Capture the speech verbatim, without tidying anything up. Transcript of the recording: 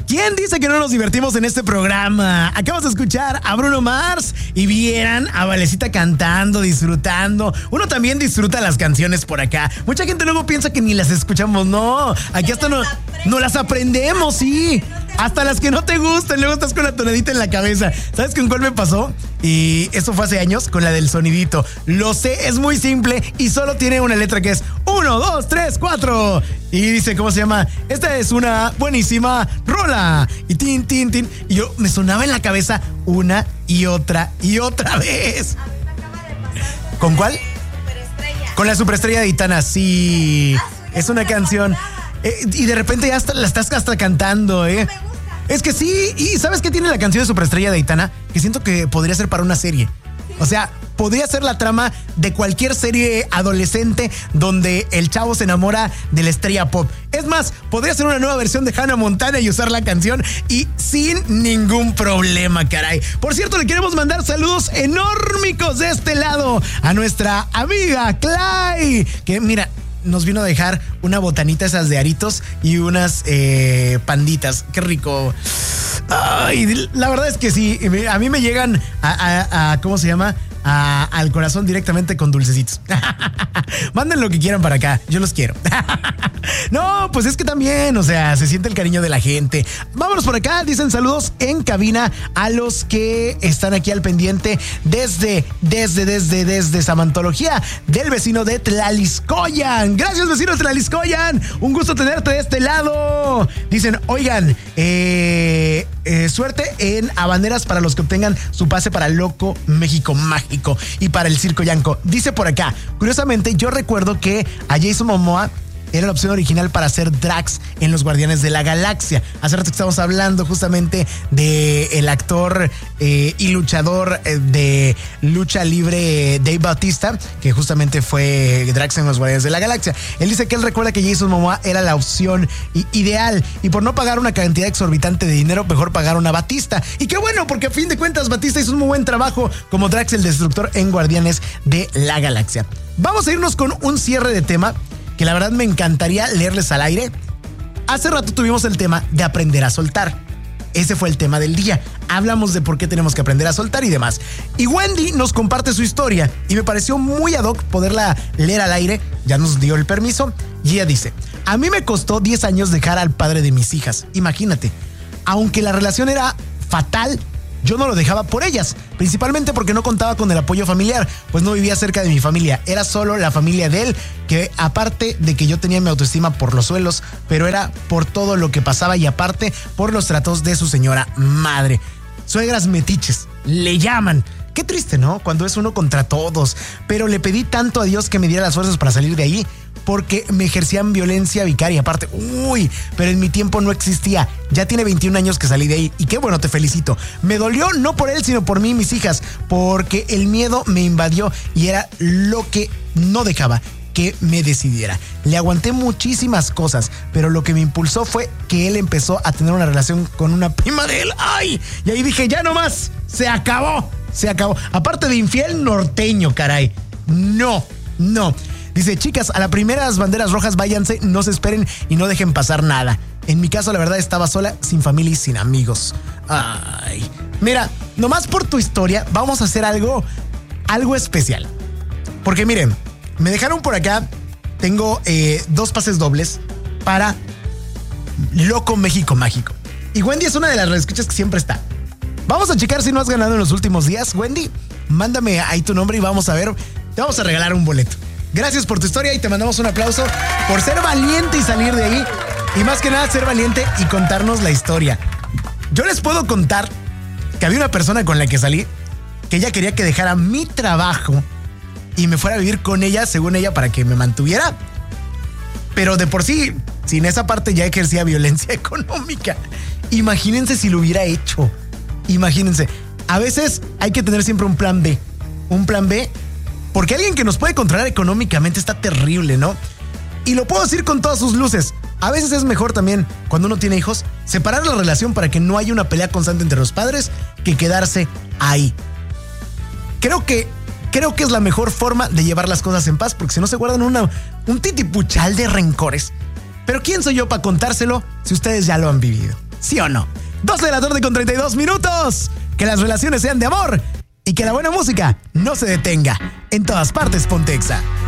¿Quién dice que no nos divertimos en este programa? Acabamos de escuchar a Bruno Mars y vieran a Valecita cantando, disfrutando. Uno también disfruta las canciones por acá. Mucha gente luego piensa que ni las escuchamos. No, aquí hasta no, no las aprendemos, sí. Hasta las que no te gustan, luego estás con la tonadita en la cabeza. ¿Sabes con cuál me pasó? Y esto fue hace años, con la del sonidito. Lo sé, es muy simple y solo tiene una letra que es uno, dos, tres, cuatro. Y dice, ¿cómo se llama? Esta es una buenísima rola. Y tin, tin, tin. Y yo me sonaba en la cabeza una y otra y otra vez. ¿Con cuál? Con la superestrella de Aitana, sí. Es una canción. Eh, y de repente ya hasta, la estás hasta cantando, ¿eh? Es que sí, y ¿sabes qué tiene la canción de Superestrella de Aitana? Que siento que podría ser para una serie. O sea, podría ser la trama de cualquier serie adolescente donde el chavo se enamora de la estrella pop. Es más, podría ser una nueva versión de Hannah Montana y usar la canción y sin ningún problema, caray. Por cierto, le queremos mandar saludos enormicos de este lado a nuestra amiga Clay, que mira, nos vino a dejar una botanita esas de aritos y unas eh, panditas. Qué rico. Ay, la verdad es que sí, a mí me llegan a, a, a ¿cómo se llama? A, al corazón directamente con dulcecitos. Manden lo que quieran para acá, yo los quiero. No, pues es que también, o sea, se siente el cariño de la gente. Vámonos por acá, dicen saludos en cabina a los que están aquí al pendiente desde, desde, desde, desde Samantología del vecino de Tlaliscoyan. Gracias, vecino de Tlaliscoyan, un gusto tenerte de este lado. Dicen, oigan, eh, eh, suerte en habaneras para los que obtengan su pase para Loco México Mágico y para el Circo Yanco. Dice por acá, curiosamente yo recuerdo que a Jason Momoa era la opción original para hacer Drax en Los Guardianes de la Galaxia. Hace rato que estamos hablando justamente de el actor eh, y luchador eh, de lucha libre Dave Bautista, que justamente fue Drax en Los Guardianes de la Galaxia. Él dice que él recuerda que Jason Momoa era la opción ideal y por no pagar una cantidad exorbitante de dinero, mejor pagar a Batista. Y qué bueno, porque a fin de cuentas Batista hizo un muy buen trabajo como Drax el Destructor en Guardianes de la Galaxia. Vamos a irnos con un cierre de tema que la verdad me encantaría leerles al aire. Hace rato tuvimos el tema de aprender a soltar. Ese fue el tema del día. Hablamos de por qué tenemos que aprender a soltar y demás. Y Wendy nos comparte su historia y me pareció muy ad hoc poderla leer al aire. Ya nos dio el permiso y ella dice, a mí me costó diez años dejar al padre de mis hijas. Imagínate, aunque la relación era fatal, yo no lo dejaba por ellas, principalmente porque no contaba con el apoyo familiar, pues no vivía cerca de mi familia, era solo la familia de él, que aparte de que yo tenía mi autoestima por los suelos, pero era por todo lo que pasaba y aparte por los tratos de su señora madre. Suegras metiches, le llaman. Qué triste, ¿no? Cuando es uno contra todos, pero le pedí tanto a Dios que me diera las fuerzas para salir de ahí, porque me ejercían violencia vicaria. Aparte, uy, pero en mi tiempo no existía. Ya tiene veintiún años que salí de ahí y qué bueno, te felicito. Me dolió no por él, sino por mí y mis hijas, porque el miedo me invadió y era lo que no dejaba que me decidiera. Le aguanté muchísimas cosas, pero lo que me impulsó fue que él empezó a tener una relación con una prima de él. ¡Ay! Y ahí dije, ya nomás, se acabó, se acabó. Aparte de infiel norteño, caray. No, no. Dice, chicas, a las primeras banderas rojas váyanse, no se esperen y no dejen pasar nada. En mi caso, la verdad, estaba sola, sin familia y sin amigos. Ay. Mira, nomás por tu historia, vamos a hacer algo, algo especial. Porque miren, me dejaron por acá, tengo eh, dos pases dobles para Loco México Mágico. Y Wendy es una de las reescuchas que siempre está. Vamos a checar si no has ganado en los últimos días. Wendy, mándame ahí tu nombre y vamos a ver, te vamos a regalar un boleto. Gracias por tu historia y te mandamos un aplauso por ser valiente y salir de ahí. Y más que nada, ser valiente y contarnos la historia. Yo les puedo contar que había una persona con la que salí que ella quería que dejara mi trabajo y me fuera a vivir con ella, según ella, para que me mantuviera. Pero de por sí, sin esa parte ya ejercía violencia económica. Imagínense si lo hubiera hecho. Imagínense. A veces hay que tener siempre un plan B. Un plan B. Porque alguien que nos puede controlar económicamente está terrible, ¿no? Y lo puedo decir con todas sus luces. A veces es mejor también, cuando uno tiene hijos, separar la relación para que no haya una pelea constante entre los padres que quedarse ahí. Creo que, creo que es la mejor forma de llevar las cosas en paz, porque si no se guardan una, un titipuchal de rencores. Pero ¿quién soy yo para contárselo si ustedes ya lo han vivido? ¿Sí o no? doce de la tarde con treinta y dos minutos. Que las relaciones sean de amor y que la buena música no se detenga. En todas partes, Pontexa.